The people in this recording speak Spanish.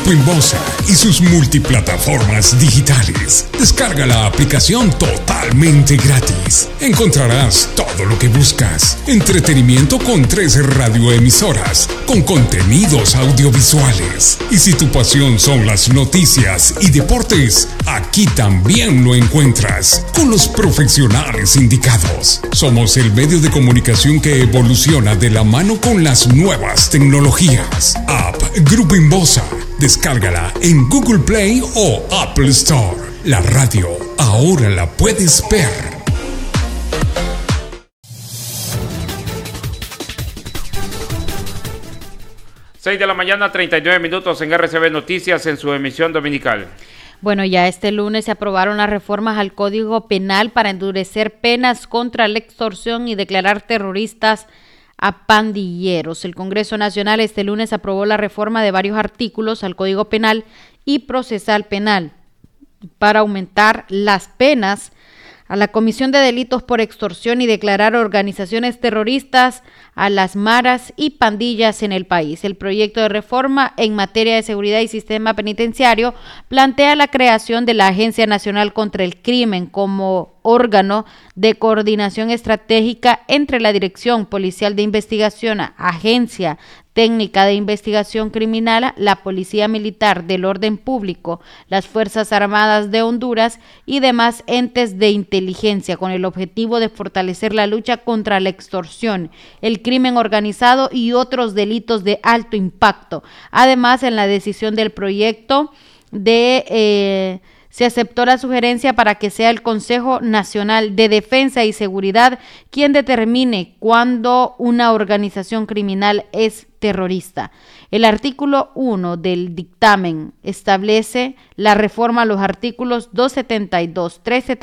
Grupo Inbosa y sus multiplataformas digitales. Descarga la aplicación totalmente gratis. Encontrarás todo lo que buscas. Entretenimiento con 13 radioemisoras, con contenidos audiovisuales. Y si tu pasión son las noticias y deportes, aquí también lo encuentras, con los profesionales indicados. Somos el medio de comunicación que evoluciona de la mano con las nuevas tecnologías. App Grupo Inbosa. Descárgala en Google Play o Apple Store. La radio ahora la puedes ver. Seis de la mañana, 39 minutos en RCB Noticias en su emisión dominical. Bueno, ya este lunes se aprobaron las reformas al Código Penal para endurecer penas contra la extorsión y declarar terroristas a pandilleros. El Congreso Nacional este lunes aprobó la reforma de varios artículos al Código Penal y Procesal Penal para aumentar las penas a la comisión de delitos por extorsión y declarar organizaciones terroristas a las maras y pandillas en el país. El proyecto de reforma en materia de seguridad y sistema penitenciario plantea la creación de la Agencia Nacional contra el Crimen como órgano de coordinación estratégica entre la Dirección Policial de Investigación, Agencia Técnica de Investigación Criminal, la Policía Militar del Orden Público, las Fuerzas Armadas de Honduras y demás entes de inteligencia, con el objetivo de fortalecer la lucha contra la extorsión, el crimen organizado y otros delitos de alto impacto. Además, en la decisión del proyecto se aceptó la sugerencia para que sea el Consejo Nacional de Defensa y Seguridad quien determine cuándo una organización criminal es terrorista. El artículo 1 del dictamen establece la reforma a los artículos 272, 372,